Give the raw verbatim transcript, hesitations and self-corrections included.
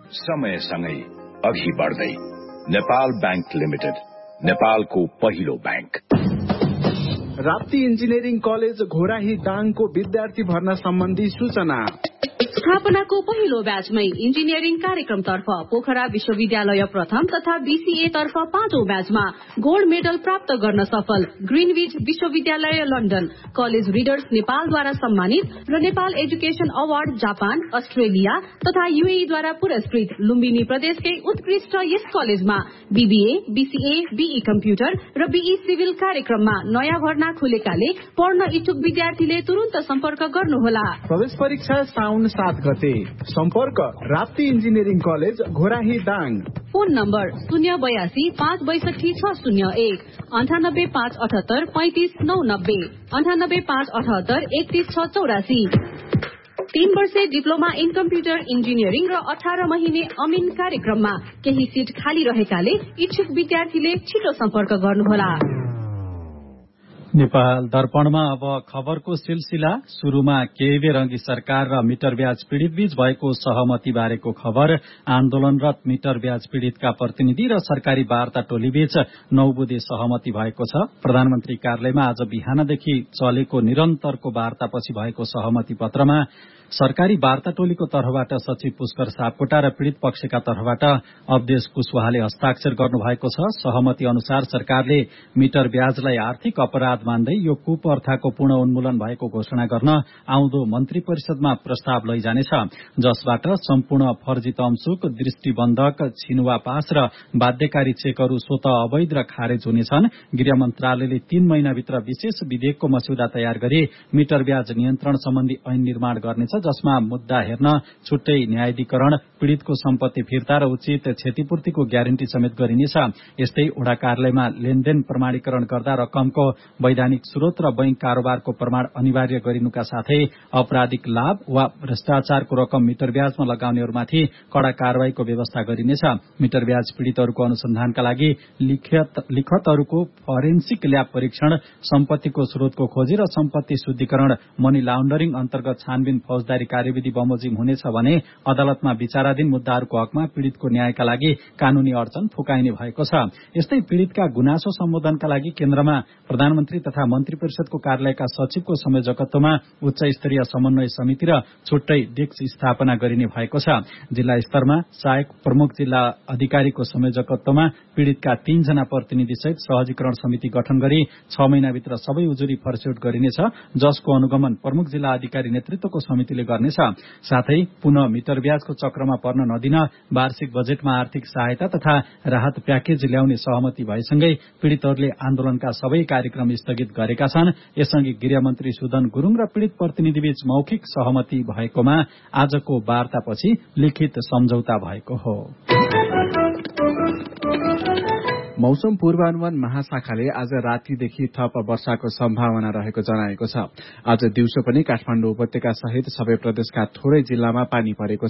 समयसँगै अघि बढ्दै नेपाल बैंक लिमिटेड, नेपालको पहिलो bank. Rapti engineering college Ghorahi दाङको विद्यार्थी भर्ना सम्बन्धी सूचना। स्थापनाको पहिलो ब्याचमै इन्जिनियरिङ कार्यक्रमतर्फ पोखरा विश्वविद्यालय प्रथम तथा बीसीए तर्फ पाँचौं ब्याचमा गोल्ड मेडल प्राप्त गर्न सफल ग्रिनविच विश्वविद्यालय लन्डन, कलेज रिडर्स नेपालद्वारा सम्मानित र Nepal education award Japan, Australia तथा यूएईद्वारा पुरस्कृत लुम्बिनी प्रदेशकै उत्कृष्ट यस कलेजमा बीबीए, बीसीए, बीई कम्प्युटर र बीई सिभिल कार्यक्रममा नयाँ भर्ना खुलेकाले पढ्न इच्छुक विद्यार्थीले तुरुन्त सम्पर्क गर्नुहोला। प्रवेश परीक्षा साउन सात गते। सम्पर्क Rapti engineering college Ghorahi Dang. Phone number शून्य बयासी पाँच बैसठी छ शून्य एक, अन्ठानब्बे पाँच अठहत्तर पैंतिस नौ नब्बे, अन्ठानब्बे पाँच अठहत्तर एकतीस छ चौरासी। तीन वर्षे डिप्लोमा इन कम्प्युटर इन्जिनियरिङ र अठार महिने अमिन कार्यक्रममा केही सीट खाली रहेकाले इच्छुक विद्यार्थीले छिटो सम्पर्क गर्नुहोला। नेपाल दर्पणमा अब खबरको सिलसिला। सुरुमा केही बेर अघि सरकार र मिटर ब्याज पीड़ित बीच भएको सहमति बारेको खबर। आन्दोलनरत मिटर ब्याज पीड़ितका प्रतिनिधि र सरकारी वार्ता टोली बीच नौ बुँदे सहमति भएको छ। प्रधानमन्त्री कार्यालयमा आज बिहानदेखि चलेको निरन्तरको वार्तापछि भएको सहमति पत्रमा सरकारी वार्ता टोलीको तर्फबाट सचिव पुष्कर सापकोटा र पीड़ित पक्षका तर्फबाट अवधेश कुशवाहाले हस्ताक्षर गर्नुभएको छ। सहमति अनुसार सरकारले मिटर ब्याजलाई आर्थिक अपराध मान्दै यो कुप्रथाको पूर्ण उन्मूलन भएको घोषणा गर्न आउँदो मन्त्री परिषदमा प्रस्ताव लैजानेछ, जसबाट सम्पूर्ण फर्जी तमसुक, दृष्टिबन्धक, छिनुवा पास र बाध्यकारी चेकहरू स्वत अवैध र खारेज हुनेछन्। गृह मन्त्रालयले तीन महिनाभित्र विशेष विधेयकको मस्यौदा तयार गरी मिटर ब्याज नियन्त्रण सम्बन्धी ऐन निर्माण गर्नेछ, जसमा मुद्दा हेर्न छुट्टै न्यायाधिकरण, पीड़ितको सम्पत्ति फिर्ता र उचित क्षतिपूर्तिको ग्यारेन्टी समेत गरिनेछ। यस्तै वडा कार्यालयमा लेनदेन प्रमाणीकरण गर्दा रकमको वैधानिक स्रोत र बैंक कारोबारको प्रमाण अनिवार्य गरिनुका साथै आपराधिक लाभ वा भ्रष्टाचारको रकम मिटर ब्याजमा लगाउनेहरूमाथि कड़ा कारवाहीको व्यवस्था गरिनेछ। मिटर ब्याज पीड़ितहरूको अनुसन्धानका लागि लिखत लिखतहरूको फरेन्सिक ल्याब परीक्षण, सम्पत्तिको स्रोतको खोजी र सम्पत्ति शुद्धिकरण, मनी लाउन्डरिङ अन्तर्गत छानबिन फौजदारी कार्यविधि बमोजिम हुनेछ भने अदालतमा विचाराधीन मुद्दाहरूको हकमा पीड़ितको न्यायका लागि कानूनी अडचन फुकाइने भएको छ। यस्तै पीड़ितका गुनासो सम्बोधनका लागि केन्द्रमा प्रधानमन्त्री तथा मन्त्री परिषदको कार्यालयका सचिवको संयोजकत्वमा उच्च स्तरीय समन्वय समिति र छुट्टै डेस्क स्थापना गरिने भएको छ। जिल्ला स्तरमा सहायक प्रमुख जिल्ला अधिकारीको संयोजकत्वमा पीड़ितका तीनजना प्रतिनिधि सहित सहजीकरण समिति गठन गरी छ महिनाभित्र सबै उजुरी फर्स्यौट गरिनेछ, जसको अनुगमन प्रमुख जिल्ला अधिकारी नेतृत्वको समितिले गर्नेछ। साथै पुनः मिटर ब्याजको चक्रमा पर्न नदिन वार्षिक बजेटमा आर्थिक सहायता तथा राहत प्याकेज ल्याउने सहमति भएसँगै पीड़ितहरूले आन्दोलनका सबै कार्यक्रम स्थगित गरेका छन्। यसअघि गृहमन्त्री सुदन गुरूङ र पीड़ित प्रतिनिधिबीच मौखिक सहमति भएकोमा आजको वार्तापछि लिखित सम्झौता भएको हो। मौसम पूर्वानुमान महाशाखाले आज रातिदेखि थप वर्षाको सम्भावना रहेको जनाएको छ। आज दिउँसो पनि काठमाडौँ उपत्यका सहित सबै प्रदेशका थोरै जिल्लामा पानी परेको